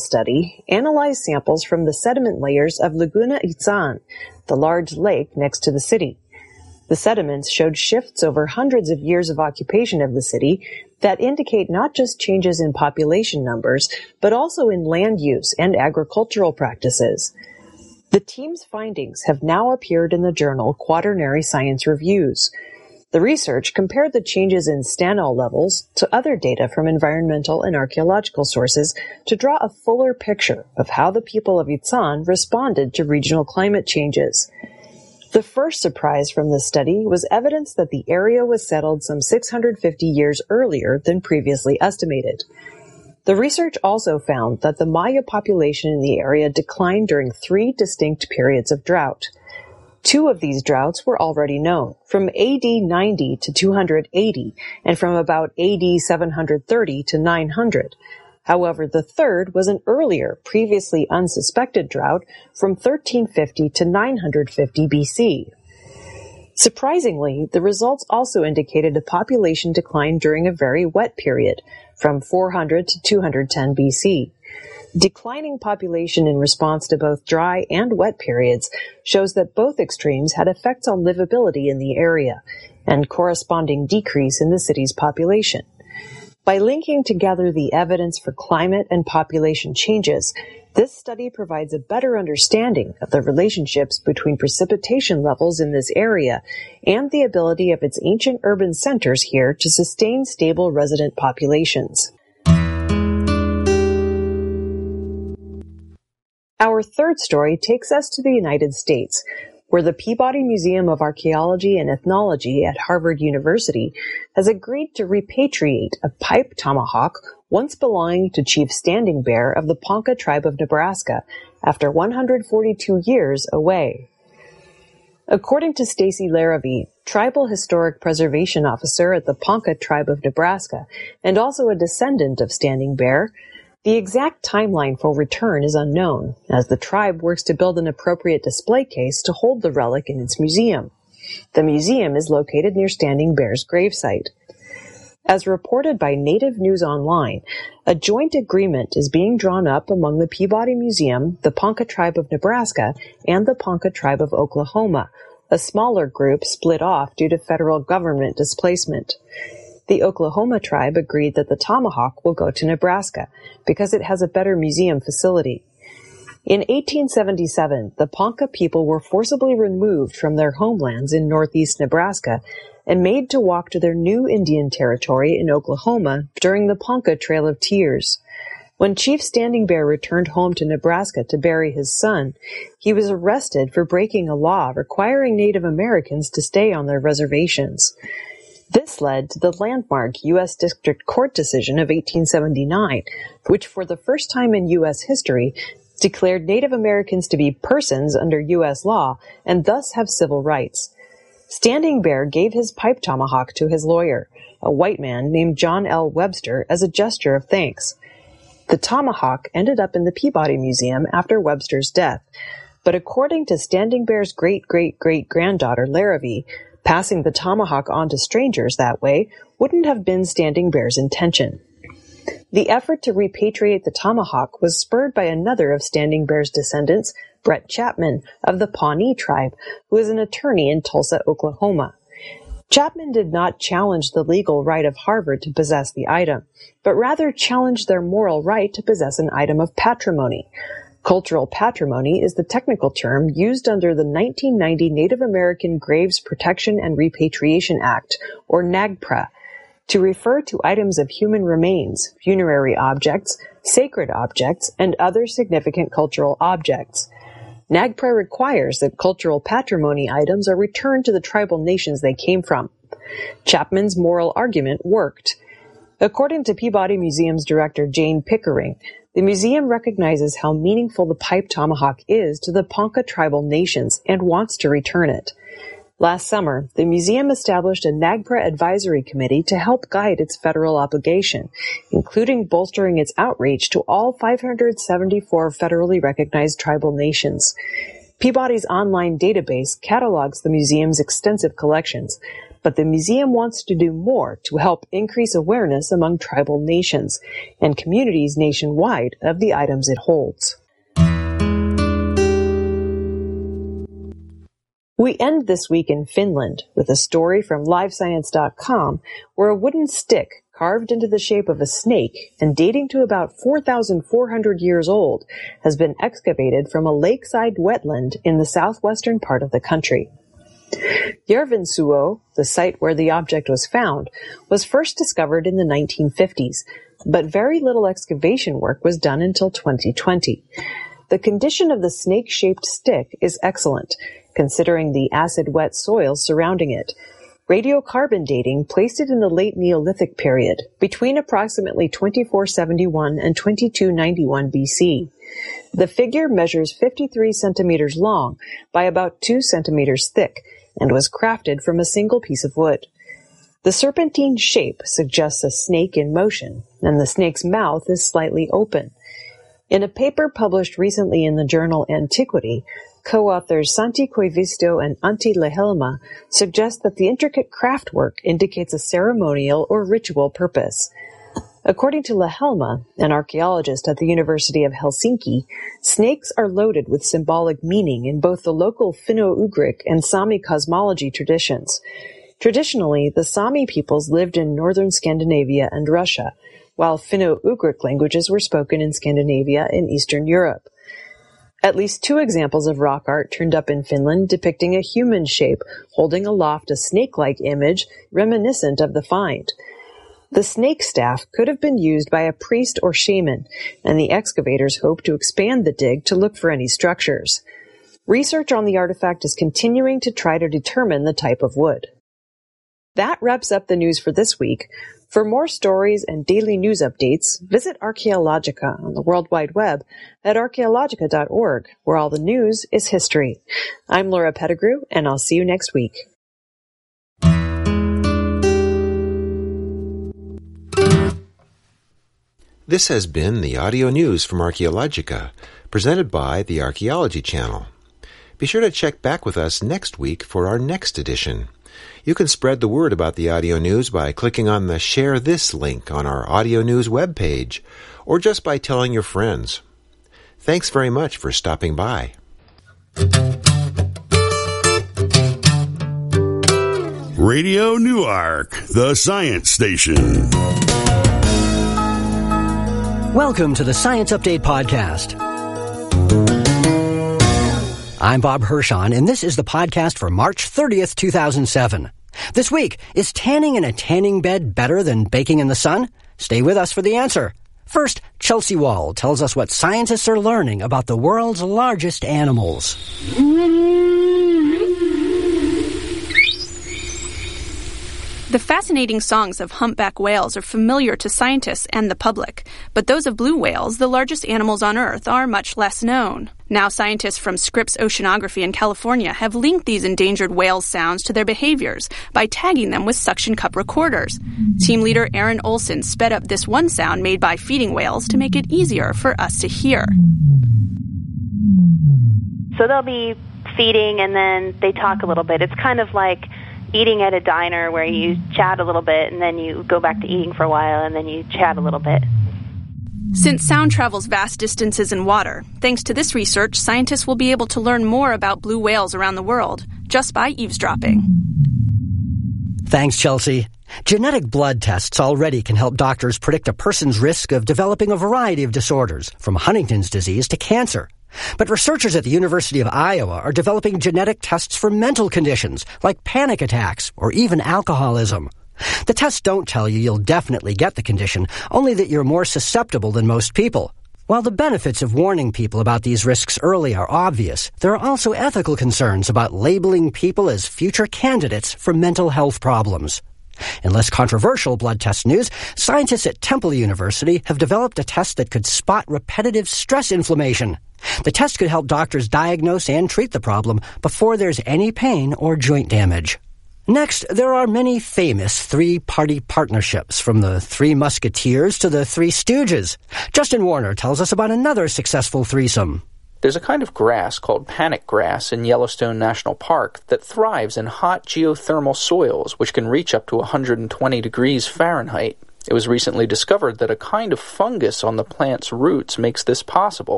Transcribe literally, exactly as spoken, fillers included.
study analyzed samples from the sediment layers of Laguna Itzan, the large lake next to the city. The sediments showed shifts over hundreds of years of occupation of the city that indicate not just changes in population numbers, but also in land use and agricultural practices. The team's findings have now appeared in the journal Quaternary Science Reviews. The research compared the changes in stanol levels to other data from environmental and archaeological sources to draw a fuller picture of how the people of Itzan responded to regional climate changes. The first surprise from this study was evidence that the area was settled some six hundred fifty years earlier than previously estimated. The research also found that the Maya population in the area declined during three distinct periods of drought. Two of these droughts were already known, from A D ninety to two hundred eighty, and from about A D seven hundred thirty to nine hundred. However, the third was an earlier, previously unsuspected drought from thirteen fifty to nine hundred fifty B C. Surprisingly, the results also indicated a population decline during a very wet period, from four hundred to two hundred ten B C. Declining population in response to both dry and wet periods shows that both extremes had effects on livability in the area, and corresponding decrease in the city's population. By linking together the evidence for climate and population changes, this study provides a better understanding of the relationships between precipitation levels in this area and the ability of its ancient urban centers here to sustain stable resident populations. Our third story takes us to the United States, where the Peabody Museum of Archaeology and Ethnology at Harvard University has agreed to repatriate a pipe tomahawk once belonging to Chief Standing Bear of the Ponca tribe of Nebraska after one hundred forty-two years away. According to Stacy Larrabee, Tribal Historic Preservation Officer at the Ponca tribe of Nebraska and also a descendant of Standing Bear, the exact timeline for return is unknown, as the tribe works to build an appropriate display case to hold the relic in its museum. The museum is located near Standing Bear's gravesite. As reported by Native News Online, a joint agreement is being drawn up among the Peabody Museum, the Ponca tribe of Nebraska, and the Ponca tribe of Oklahoma, a smaller group split off due to federal government displacement. The Oklahoma tribe agreed that the tomahawk will go to Nebraska because it has a better museum facility. In eighteen seventy-seven, the Ponca people were forcibly removed from their homelands in northeast Nebraska and made to walk to their new Indian territory in Oklahoma during the Ponca Trail of Tears. When Chief Standing Bear returned home to Nebraska to bury his son, he was arrested for breaking a law requiring Native Americans to stay on their reservations. This led to the landmark U S District Court decision of eighteen seventy-nine, which for the first time in U S history declared Native Americans to be persons under U S law and thus have civil rights. Standing Bear gave his pipe tomahawk to his lawyer, a white man named John L. Webster, as a gesture of thanks. The tomahawk ended up in the Peabody Museum after Webster's death, but according to Standing Bear's great-great-great-granddaughter Larrabee, passing the tomahawk on to strangers that way wouldn't have been Standing Bear's intention. The effort to repatriate the tomahawk was spurred by another of Standing Bear's descendants, Brett Chapman, of the Pawnee tribe, who is an attorney in Tulsa, Oklahoma. Chapman did not challenge the legal right of Harvard to possess the item, but rather challenged their moral right to possess an item of patrimony. Cultural patrimony is the technical term used under the nineteen ninety Native American Graves Protection and Repatriation Act, or NAGPRA, to refer to items of human remains, funerary objects, sacred objects, and other significant cultural objects. NAGPRA requires that cultural patrimony items are returned to the tribal nations they came from. Chapman's moral argument worked. According to Peabody Museum's director Jane Pickering, the museum recognizes how meaningful the pipe tomahawk is to the Ponca tribal nations and wants to return it. Last summer, the museum established a NAGPRA advisory committee to help guide its federal obligation, including bolstering its outreach to all five hundred seventy-four federally recognized tribal nations. Peabody's online database catalogs the museum's extensive collections, but the museum wants to do more to help increase awareness among tribal nations and communities nationwide of the items it holds. We end this week in Finland with a story from live science dot com where a wooden stick carved into the shape of a snake and dating to about four thousand four hundred years old has been excavated from a lakeside wetland in the southwestern part of the country. Järvensuo, the site where the object was found, was first discovered in the nineteen fifties, but very little excavation work was done until twenty twenty. The condition of the snake-shaped stick is excellent, considering the acid-wet soil surrounding it. Radiocarbon dating placed it in the late Neolithic period, between approximately twenty-four seventy-one and twenty-two ninety-one B C. The figure measures fifty-three centimeters long by about two centimeters thick and was crafted from a single piece of wood. The serpentine shape suggests a snake in motion, and the snake's mouth is slightly open. In a paper published recently in the journal Antiquity, co-authors Santi Koivisto and Antti Lehelma suggest that the intricate craftwork indicates a ceremonial or ritual purpose. According to Lehelma, an archaeologist at the University of Helsinki, snakes are loaded with symbolic meaning in both the local Finno-Ugric and Sami cosmology traditions. Traditionally, the Sami peoples lived in northern Scandinavia and Russia, while Finno-Ugric languages were spoken in Scandinavia and Eastern Europe. At least two examples of rock art turned up in Finland depicting a human shape holding aloft a snake-like image reminiscent of the find. The snake staff could have been used by a priest or shaman, and the excavators hope to expand the dig to look for any structures. Research on the artifact is continuing to try to determine the type of wood. That wraps up the news for this week. For more stories and daily news updates, visit Archaeologica on the World Wide Web at archaeologica dot org, where all the news is history. I'm Laura Pettigrew, and I'll see you next week. This has been the audio news from Archaeologica, presented by the Archaeology Channel. Be sure to check back with us next week for our next edition. You can spread the word about the audio news by clicking on the Share This link on our audio news webpage, or just by telling your friends. Thanks very much for stopping by. Radio Newark, the science station. Welcome to the Science Update Podcast. I'm Bob Hirschon, and this is the podcast for March thirtieth, two thousand seven. This week, is tanning in a tanning bed better than baking in the sun? Stay with us for the answer. First, Chelsea Wall tells us what scientists are learning about the world's largest animals. The fascinating songs of humpback whales are familiar to scientists and the public, but those of blue whales, the largest animals on Earth, are much less known. Now scientists from Scripps Oceanography in California have linked these endangered whales' sounds to their behaviors by tagging them with suction cup recorders. Team leader Aaron Olson sped up this one sound made by feeding whales to make it easier for us to hear. So they'll be feeding and then they talk a little bit. It's kind of like eating at a diner where you chat a little bit and then you go back to eating for a while and then you chat a little bit. Since sound travels vast distances in water, thanks to this research, scientists will be able to learn more about blue whales around the world just by eavesdropping. Thanks, Chelsea. Genetic blood tests already can help doctors predict a person's risk of developing a variety of disorders, from Huntington's disease to cancer. But researchers at the University of Iowa are developing genetic tests for mental conditions, like panic attacks or even alcoholism. The tests don't tell you you'll definitely get the condition, only that you're more susceptible than most people. While the benefits of warning people about these risks early are obvious, there are also ethical concerns about labeling people as future candidates for mental health problems. In less controversial blood test news, scientists at Temple University have developed a test that could spot repetitive stress inflammation. The test could help doctors diagnose and treat the problem before there's any pain or joint damage. Next, there are many famous three-party partnerships, from the Three Musketeers to the Three Stooges. Justin Warner tells us about another successful threesome. There's a kind of grass called panic grass in Yellowstone National Park that thrives in hot geothermal soils, which can reach up to one hundred twenty degrees Fahrenheit. It was recently discovered that a kind of fungus on the plant's roots makes this possible.